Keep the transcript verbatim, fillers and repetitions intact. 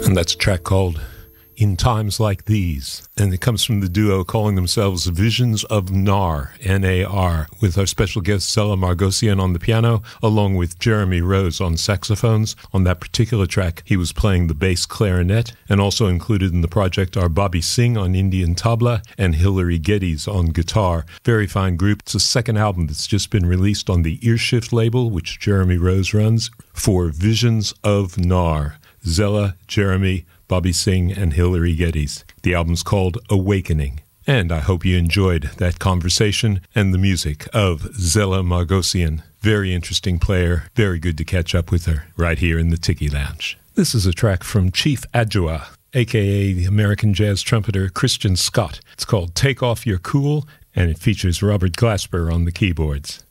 And that's a track called In Times Like These. And it comes from the duo calling themselves Visions of Nar, N A R, with our special guest Zella Margosian on the piano, along with Jeremy Rose on saxophones. On that particular track, he was playing the bass clarinet, and also included in the project are Bobby Singh on Indian tabla and Hilary Geddes on guitar. Very fine group. It's a second album that's just been released on the Earshift label, which Jeremy Rose runs, for Visions of Nar. Zella, Jeremy, Bobby Singh, and Hilary Geddes. The album's called Awakening. And I hope you enjoyed that conversation and the music of Zella Margosian. Very interesting player. Very good to catch up with her right here in the Tiki Lounge. This is a track from Chief Adjoa, a k a the American jazz trumpeter Christian Scott. It's called Take Off Your Cool, and it features Robert Glasper on the keyboards.